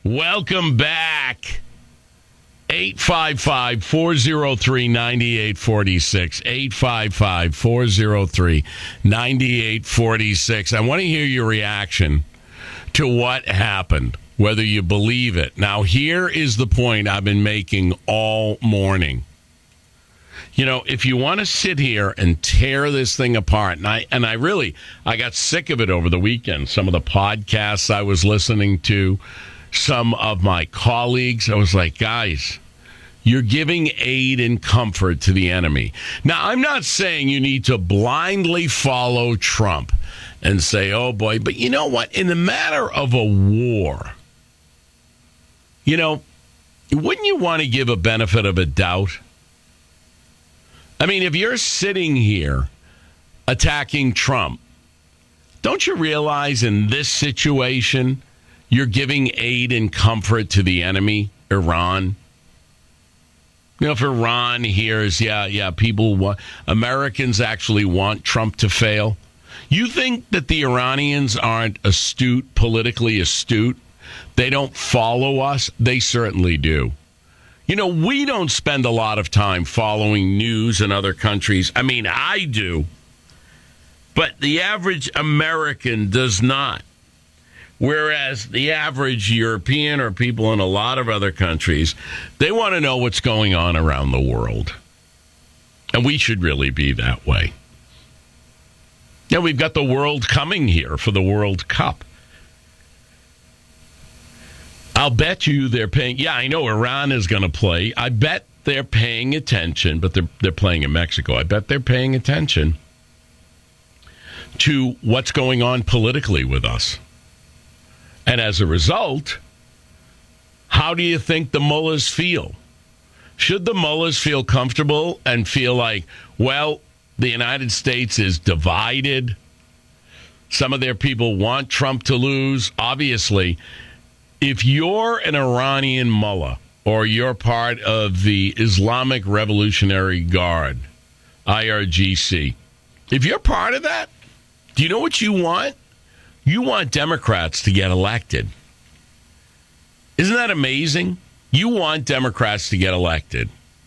Welcome back. 855-403-9846. 855-403-9846. I want to hear your reaction to what happened, whether you believe it. Now, here is the point I've been making all morning. You know, if you want to sit here and tear this thing apart, and I got sick of it over the weekend. Some of the podcasts I was listening to, some of my colleagues, I was like, guys, you're giving aid and comfort to the enemy. Now, I'm not saying you need to blindly follow Trump and say, oh boy, but you know what? In the matter of a war, you know, wouldn't you want to give a benefit of a doubt? I mean, if you're sitting here attacking Trump, don't you realize in this situation you're giving aid and comfort to the enemy, Iran? You know, if Iran hears, Americans actually want Trump to fail. You think that the Iranians aren't astute, politically astute? They don't follow us? They certainly do. You know, we don't spend a lot of time following news in other countries. I mean, I do. But the average American does not. Whereas the average European or people in a lot of other countries, they want to know what's going on around the world. And we should really be that way. Now, we've got the world coming here for the World Cup. I'll bet you they're paying. Yeah, I know Iran is going to play. I bet they're paying attention, but they're playing in Mexico. I bet they're paying attention to what's going on politically with us. And as a result, how do you think the mullahs feel? Should the mullahs feel comfortable and feel like, well, the United States is divided? Some of their people want Trump to lose. Obviously, if you're an Iranian mullah or you're part of the Islamic Revolutionary Guard, IRGC, if you're part of that, do you know what you want? You want Democrats to get elected. Isn't that amazing? You want Democrats to get elected.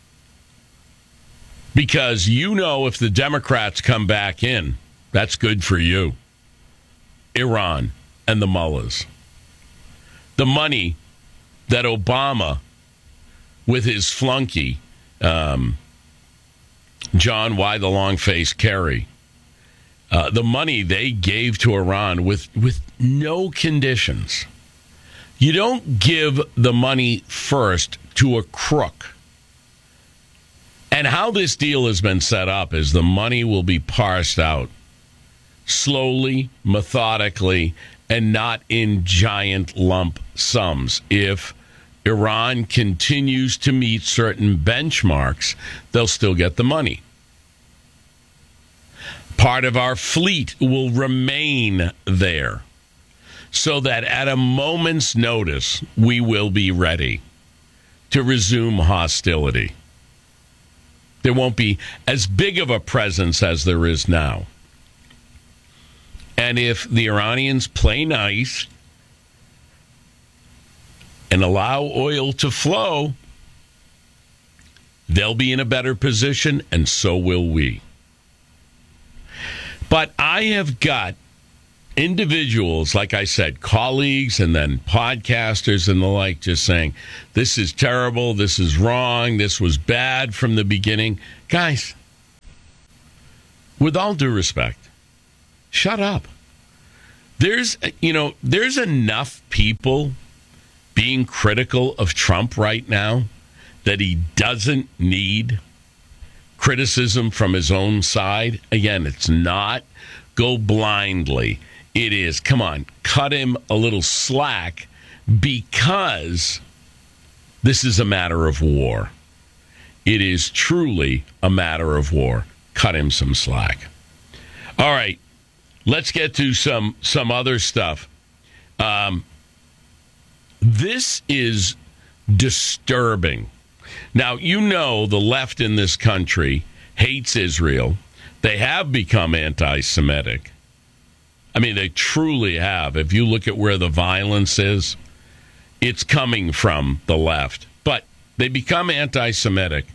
Because you know if the Democrats come back in, that's good for you. Iran and the mullahs. The money that Obama, with his flunky, John Y. the Long-Faced Kerry, the money they gave to Iran with no conditions. You don't give the money first to a crook. And how this deal has been set up is the money will be parsed out slowly, methodically, and not in giant lump sums. If Iran continues to meet certain benchmarks, they'll still get the money. Part of our fleet will remain there so that at a moment's notice, we will be ready to resume hostility. There won't be as big of a presence as there is now. And if the Iranians play nice and allow oil to flow, they'll be in a better position, and so will we. But I have got individuals, like I said, colleagues and then podcasters and the like, just saying, this is terrible, this is wrong, this was bad from the beginning. Guys, with all due respect, shut up. There's enough people being critical of Trump right now that he doesn't need criticism from his own side. Again, it's not go blindly. It is, come on, cut him a little slack because this is a matter of war. It is truly a matter of war. Cut him some slack. All right, let's get to some other stuff. This is disturbing. Now, you know the left in this country hates Israel. They have become anti-Semitic. I mean, they truly have. If you look at where the violence is it's coming from the left. But they become anti-Semitic.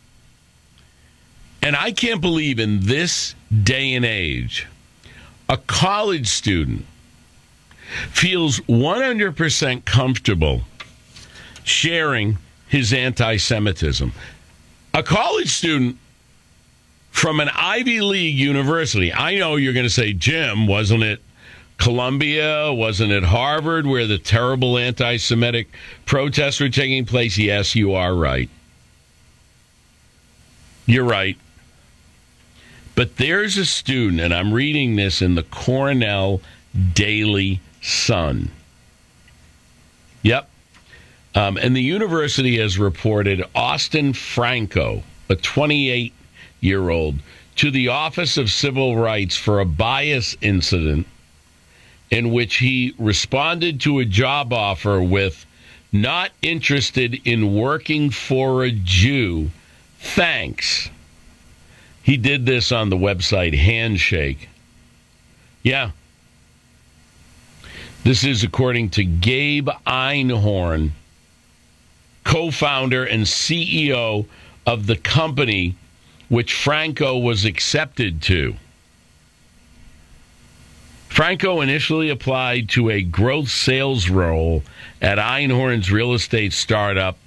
And I can't believe in this day and age, a college student feels 100% comfortable sharing his anti-Semitism. A college student from an Ivy League university. I know you're going to say, Jim, wasn't it Columbia? Wasn't it Harvard where the terrible anti-Semitic protests were taking place? Yes, you are right. You're right. But there's a student, and I'm reading this in the Cornell Daily Sun. Yep. And the university has reported Austin Franco, a 28-year-old, to the Office of Civil Rights for a bias incident in which he responded to a job offer with "not interested in working for a Jew. Thanks." He did this on the website Handshake. Yeah. This is according to Gabe Einhorn, co-founder and CEO of the company which Franco was accepted to. Franco initially applied to a growth sales role at Einhorn's real estate startup,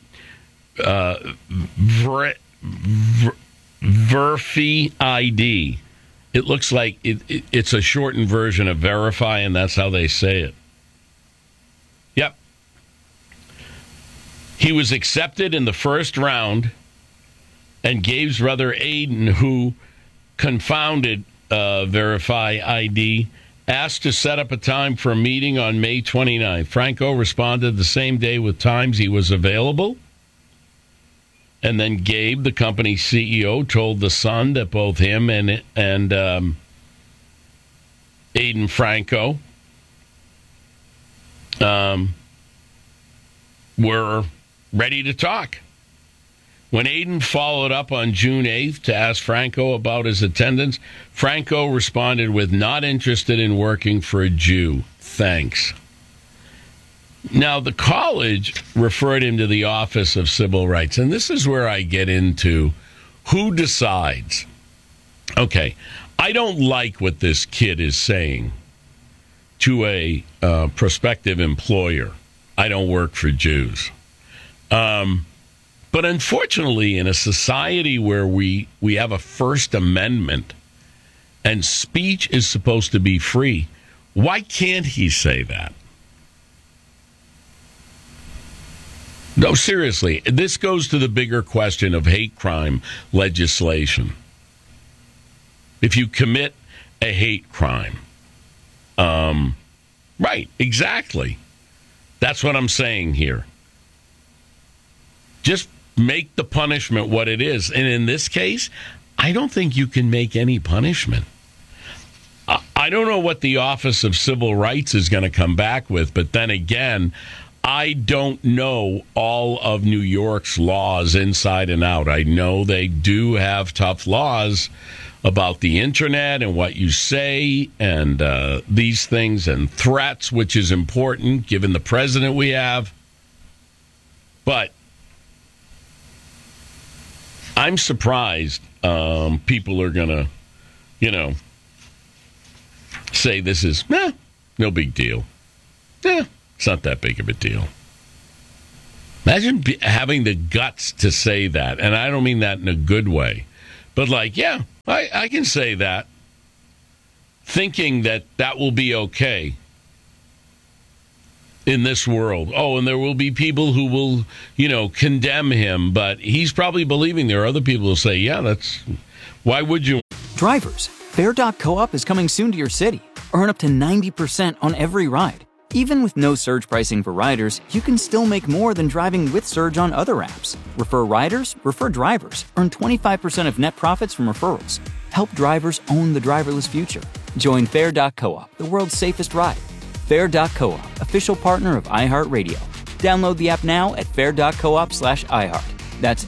Verify ID. It looks like it's a shortened version of Verify, and that's how they say it. Yep. He was accepted in the first round, and Gabe's brother Aiden, who confounded Verify ID, asked to set up a time for a meeting on May 29th. Franco responded the same day with times he was available. And then Gabe, the company's CEO, told The Sun that both him and Aiden Franco were ready to talk. When Aiden followed up on June 8th to ask Franco about his attendance, Franco responded with, "Not interested in working for a Jew. Thanks." Now, the college referred him to the Office of Civil Rights, and this is where I get into who decides. Okay, I don't like what this kid is saying to a prospective employer. I don't work for Jews. But unfortunately, in a society where we have a First Amendment and speech is supposed to be free, why can't he say that? No, seriously, this goes to the bigger question of hate crime legislation. If you commit a hate crime, right, exactly. That's what I'm saying here. Just make the punishment what it is. And in this case, I don't think you can make any punishment. I don't know what the Office of Civil Rights is going to come back with, but then again, I don't know all of New York's laws inside and out. I know they do have tough laws about the internet and what you say and these things and threats, which is important given the president we have. But I'm surprised people are going to, say this is, no big deal. It's not that big of a deal. Imagine having the guts to say that. And I don't mean that in a good way. But I can say that. Thinking that will be okay in this world. Oh, and there will be people who will, condemn him. But he's probably believing there are other people who say, why would you? Drivers, Fair.coop is coming soon to your city. Earn up to 90% on every ride. Even with no surge pricing for riders, you can still make more than driving with Surge on other apps. Refer riders, refer drivers. Earn 25% of net profits from referrals. Help drivers own the driverless future. Join Fair.coop, the world's safest ride. Fair.coop, official partner of iHeartRadio. Download the app now at fair.coop/iHeart. That's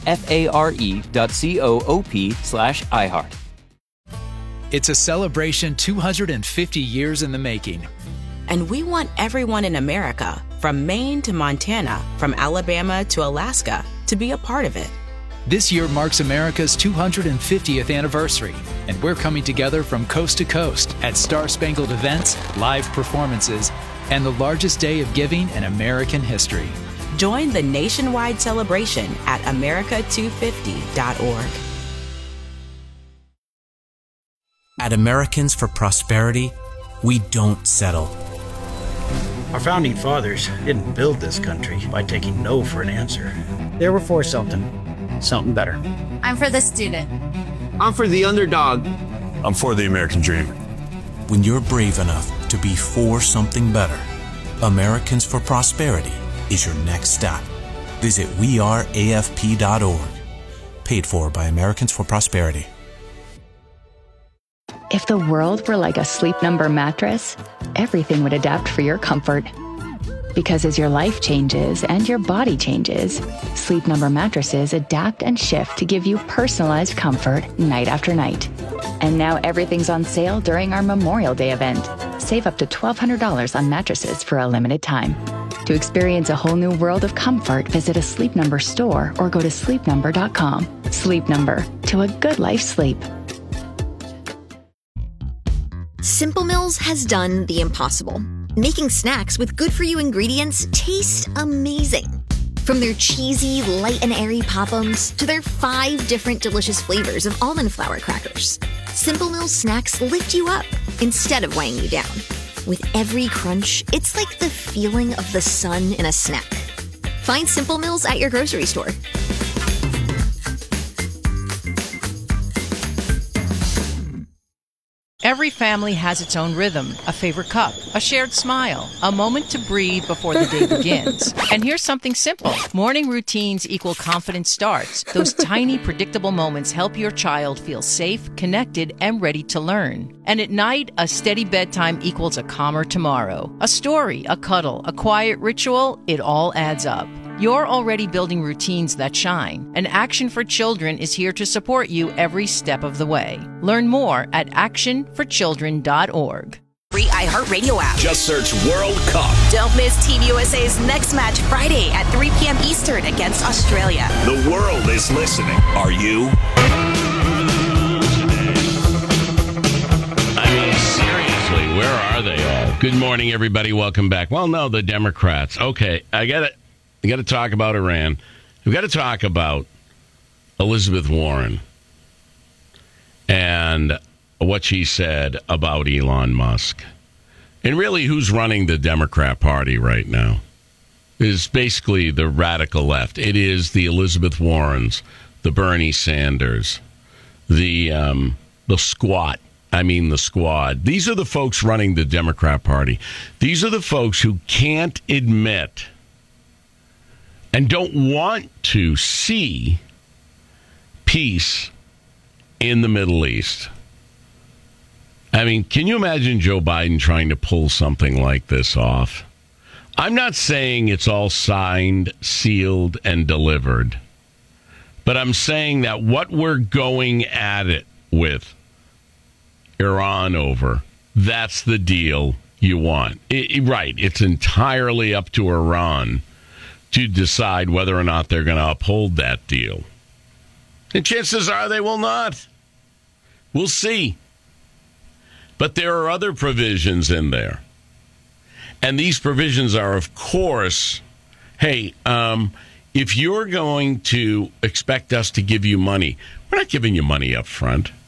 FARE.coop/iHeart. It's a celebration 250 years in the making. And we want everyone in America, from Maine to Montana, from Alabama to Alaska, to be a part of it. This year marks America's 250th anniversary, and we're coming together from coast to coast at Star-Spangled events, live performances, and the largest day of giving in American history. Join the nationwide celebration at America250.org. At Americans for Prosperity, we don't settle. Our founding fathers didn't build this country by taking no for an answer. They were for something better. I'm for the student. I'm for the underdog. I'm for the American dream. When you're brave enough to be for something better, Americans for Prosperity is your next step. Visit weareafp.org. Paid for by Americans for Prosperity. If the world were like a Sleep Number mattress, everything would adapt for your comfort. Because as your life changes and your body changes, Sleep Number mattresses adapt and shift to give you personalized comfort night after night. And now everything's on sale during our Memorial Day event. Save up to $1,200 on mattresses for a limited time. To experience a whole new world of comfort, visit a Sleep Number store or go to sleepnumber.com. Sleep Number, to a good life sleep. Simple Mills has done the impossible. Making snacks with good-for-you ingredients taste amazing. From their cheesy, light and airy Pop-Ums to their 5 different delicious flavors of almond flour crackers, Simple Mills snacks lift you up instead of weighing you down. With every crunch, it's like the feeling of the sun in a snack. Find Simple Mills at your grocery store. Every family has its own rhythm, a favorite cup, a shared smile, a moment to breathe before the day begins. And here's something simple. Morning routines equal confident starts. Those tiny, predictable moments help your child feel safe, connected, and ready to learn. And at night, a steady bedtime equals a calmer tomorrow. A story, a cuddle, a quiet ritual, it all adds up. You're already building routines that shine, and Action for Children is here to support you every step of the way. Learn more at actionforchildren.org. Free iHeartRadio app. Just search World Cup. Don't miss Team USA's next match Friday at 3 p.m. Eastern against Australia. The world is listening. Are you? I mean, seriously, where are they all? Good morning, everybody. Welcome back. Well, no, the Democrats. Okay, I got to talk about Iran. We've got to talk about Elizabeth Warren and what she said about Elon Musk. And really, who's running the Democrat Party right now is basically the radical left. It is the Elizabeth Warrens, the Bernie Sanders, the squad. I mean, the squad. These are the folks running the Democrat Party. These are the folks who can't admit and don't want to see peace in the Middle East. I mean, can you imagine Joe Biden trying to pull something like this off? I'm not saying it's all signed, sealed, and delivered, but I'm saying that what we're going at it with Iran over, that's the deal you want. Right, it's entirely up to Iran to decide whether or not they're going to uphold that deal. And chances are they will not. We'll see. But there are other provisions in there. And these provisions are, of course, hey, if you're going to expect us to give you money, we're not giving you money up front.